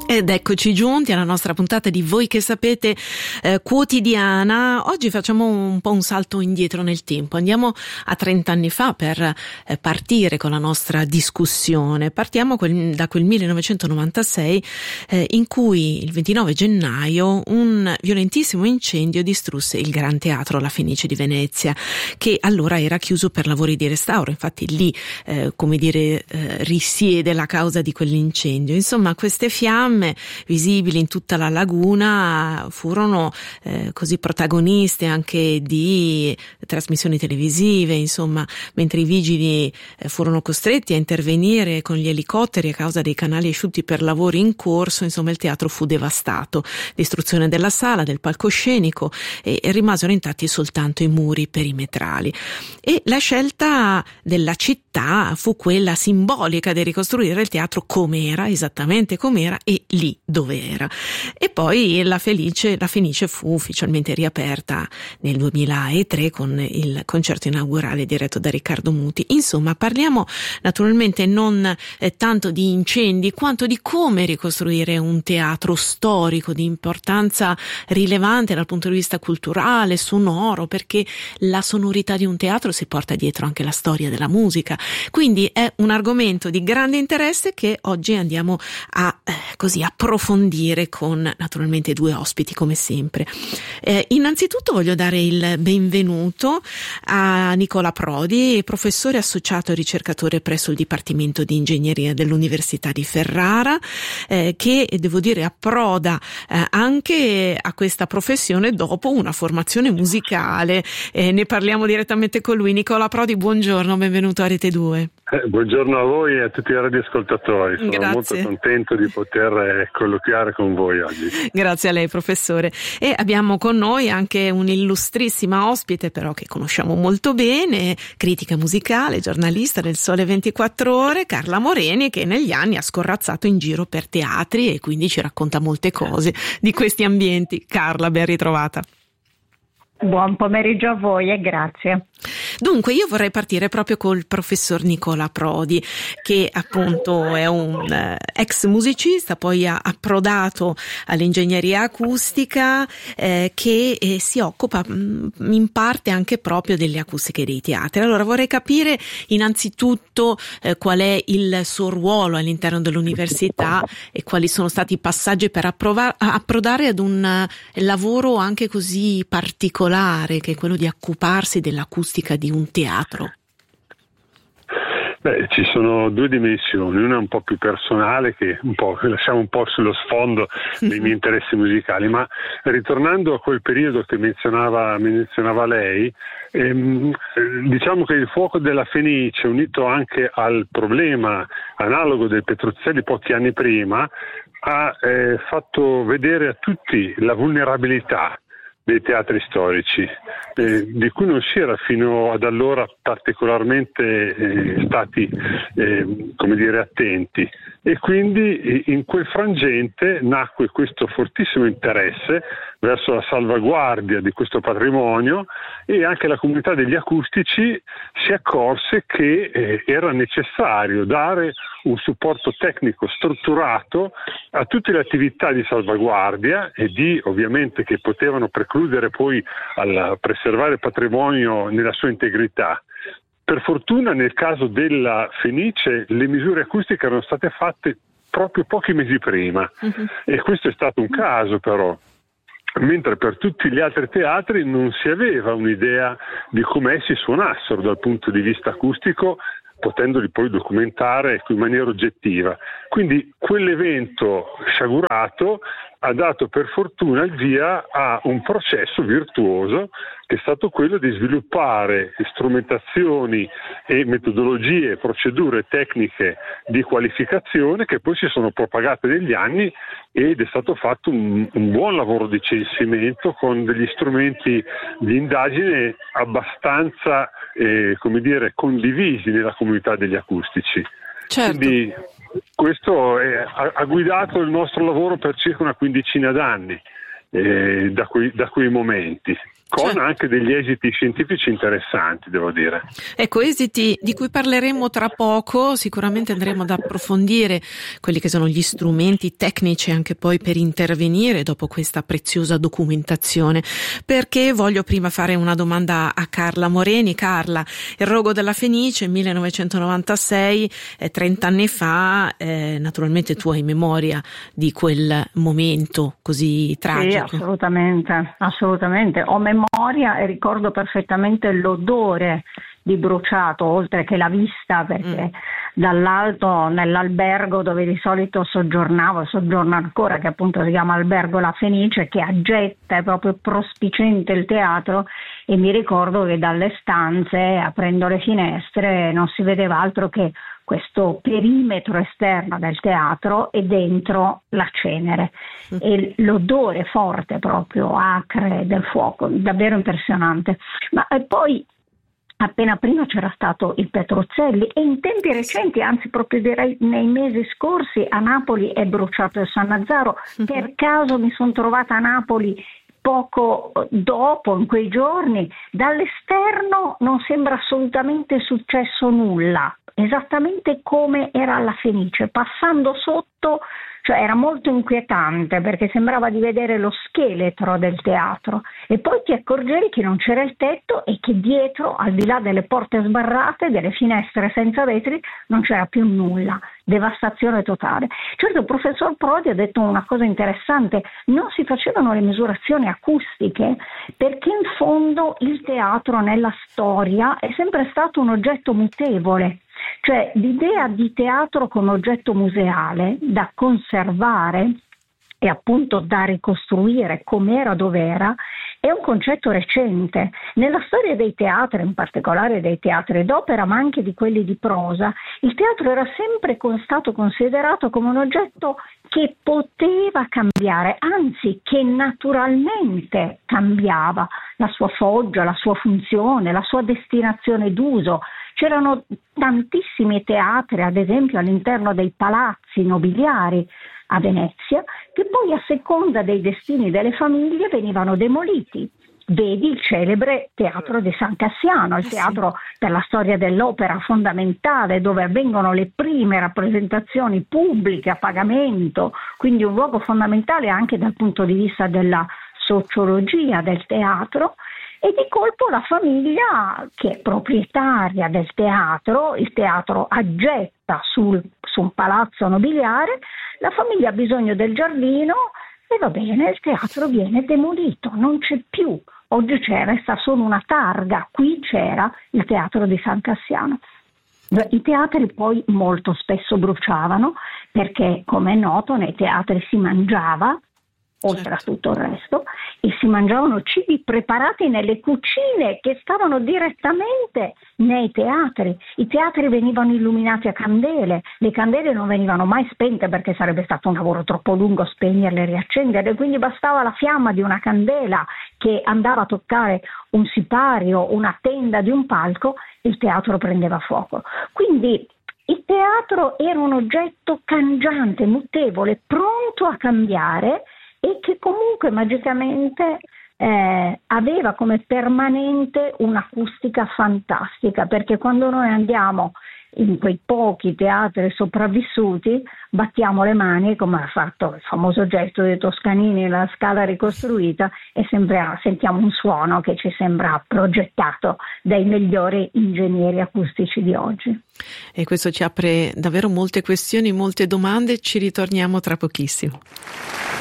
Ed eccoci giunti alla nostra puntata di Voi che sapete quotidiana. Oggi facciamo un po' un salto indietro nel tempo. Andiamo a 30 anni fa per partire con la nostra discussione. Partiamo da quel 1996 in cui il 29 gennaio un violentissimo incendio distrusse il Gran Teatro La Fenice di Venezia, che allora era chiuso per lavori di restauro. Infatti lì, risiede la causa di quell'incendio. Insomma, queste fiamme visibili in tutta la laguna furono così protagoniste anche di trasmissioni televisive, insomma, mentre i vigili furono costretti a intervenire con gli elicotteri a causa dei canali asciutti per lavori in corso. Insomma, il teatro fu devastato, distruzione della sala, del palcoscenico, e rimasero intatti soltanto i muri perimetrali. E la scelta della città fu quella simbolica di ricostruire il teatro com'era, esattamente com'era e lì dove era. E poi la Fenice fu ufficialmente riaperta nel 2003 con il concerto inaugurale diretto da Riccardo Muti. Insomma, parliamo naturalmente non tanto di incendi quanto di come ricostruire un teatro storico di importanza rilevante dal punto di vista culturale, sonoro, perché la sonorità di un teatro si porta dietro anche la storia della musica. Quindi è un argomento di grande interesse che oggi andiamo a approfondire con naturalmente due ospiti come sempre. Innanzitutto voglio dare il benvenuto a Nicola Prodi, professore associato e ricercatore presso il Dipartimento di Ingegneria dell'Università di Ferrara, che devo dire approda anche a questa professione dopo una formazione musicale. Ne parliamo direttamente con lui. Nicola Prodi, buongiorno, benvenuto a Rete 2. Buongiorno a voi e a tutti i radioascoltatori. Sono Grazie. Molto contento di poter colloquiare con voi oggi. Grazie a lei, professore. E abbiamo con noi anche un'illustrissima ospite, però che conosciamo molto bene, critica musicale, giornalista del Sole 24 Ore, Carla Moreni, che negli anni ha scorrazzato in giro per teatri e quindi ci racconta molte cose di questi ambienti. Carla, ben ritrovata. Buon pomeriggio a voi e grazie. Dunque, io vorrei partire proprio col professor Nicola Prodi, che appunto è un ex musicista, poi ha approdato all'ingegneria acustica, che si occupa in parte anche proprio delle acustiche dei teatri. Allora vorrei capire innanzitutto qual è il suo ruolo all'interno dell'università e quali sono stati i passaggi per approdare ad un lavoro anche così particolare, che è quello di occuparsi dell'acustica di un teatro. Ci sono due dimensioni, una un po' più personale, che lasciamo un po' sullo sfondo dei miei interessi musicali, ma ritornando a quel periodo che menzionava lei, diciamo che il fuoco della Fenice, unito anche al problema analogo del Petruzzelli pochi anni prima, ha fatto vedere a tutti la vulnerabilità dei teatri storici, di cui non si era fino ad allora particolarmente stati attenti, e quindi in quel frangente nacque questo fortissimo interesse verso la salvaguardia di questo patrimonio, e anche la comunità degli acustici si accorse che era necessario dare un supporto tecnico strutturato a tutte le attività di salvaguardia e ovviamente che potevano precludere poi al preservare il patrimonio nella sua integrità. Per fortuna nel caso della Fenice le misure acustiche erano state fatte proprio pochi mesi prima, e questo è stato un caso però, mentre per tutti gli altri teatri non si aveva un'idea di come essi suonassero dal punto di vista acustico, potendoli poi documentare in maniera oggettiva. Quindi quell'evento sciagurato ha dato per fortuna il via a un processo virtuoso, che è stato quello di sviluppare strumentazioni e metodologie, procedure tecniche di qualificazione che poi si sono propagate negli anni, ed è stato fatto un buon lavoro di censimento con degli strumenti di indagine abbastanza condivisi nella comunità degli acustici. Certo. Quindi questo ha guidato il nostro lavoro per circa una quindicina d'anni, da quei momenti, con anche degli esiti scientifici interessanti, devo dire. Ecco, esiti di cui parleremo tra poco. Sicuramente andremo ad approfondire quelli che sono gli strumenti tecnici anche poi per intervenire dopo questa preziosa documentazione, perché voglio prima fare una domanda a Carla Moreni. Carla, il rogo della Fenice, 1996, 30 anni fa, naturalmente tu hai memoria di quel momento così tragico. Sì, assolutamente. Ho memoria e ricordo perfettamente l'odore di bruciato, oltre che la vista, perché dall'alto nell'albergo dove di solito soggiorno ancora, che appunto si chiama Albergo La Fenice, che aggetta, è proprio prospiciente il teatro, e mi ricordo che dalle stanze, aprendo le finestre, non si vedeva altro che questo perimetro esterno del teatro e dentro la cenere e l'odore forte, proprio acre del fuoco, davvero impressionante. Ma poi appena prima c'era stato il Petruzzelli, e in tempi recenti, anzi proprio direi nei mesi scorsi, a Napoli è bruciato il Sannazzaro. Per caso mi sono trovata a Napoli poco dopo, in quei giorni. Dall'esterno non sembra assolutamente successo nulla, esattamente come era alla Fenice. Passando sotto, cioè era molto inquietante, perché sembrava di vedere lo scheletro del teatro, e poi ti accorgevi che non c'era il tetto e che dietro, al di là delle porte sbarrate, delle finestre senza vetri, non c'era più nulla. Devastazione totale. Certo, il professor Prodi ha detto una cosa interessante: non si facevano le misurazioni acustiche perché in fondo il teatro nella storia è sempre stato un oggetto mutevole. Cioè l'idea di teatro come oggetto museale da conservare e appunto da ricostruire com'era dov'era è un concetto recente. Nella storia dei teatri, in particolare dei teatri d'opera, ma anche di quelli di prosa, il teatro era sempre stato considerato come un oggetto che poteva cambiare, anzi che naturalmente cambiava la sua foggia, la sua funzione, la sua destinazione d'uso. C'erano tantissimi teatri, ad esempio all'interno dei palazzi nobiliari a Venezia, che poi a seconda dei destini delle famiglie venivano demoliti. Vedi il celebre Teatro di San Cassiano, il teatro per la storia dell'opera fondamentale, dove avvengono le prime rappresentazioni pubbliche a pagamento, quindi un luogo fondamentale anche dal punto di vista della sociologia del teatro. E di colpo la famiglia, che è proprietaria del teatro, il teatro aggetta su un palazzo nobiliare, la famiglia ha bisogno del giardino e va bene, il teatro viene demolito, non c'è più. Oggi resta solo una targa, qui c'era il Teatro di San Cassiano. I teatri poi molto spesso bruciavano perché, come è noto, nei teatri si mangiava, oltre a tutto il resto, e si mangiavano cibi preparati nelle cucine che stavano direttamente nei teatri. I teatri venivano illuminati a candele, le candele non venivano mai spente perché sarebbe stato un lavoro troppo lungo spegnerle e riaccenderle, quindi bastava la fiamma di una candela che andava a toccare un sipario, una tenda di un palco, e il teatro prendeva fuoco. Quindi il teatro era un oggetto cangiante, mutevole, pronto a cambiare, e che comunque magicamente aveva come permanente un'acustica fantastica, perché quando noi andiamo in quei pochi teatri sopravvissuti battiamo le mani, come ha fatto il famoso gesto dei Toscanini nella Scala ricostruita, e sentiamo un suono che ci sembra progettato dai migliori ingegneri acustici di oggi. E questo ci apre davvero molte questioni, molte domande. Ci ritorniamo tra pochissimo.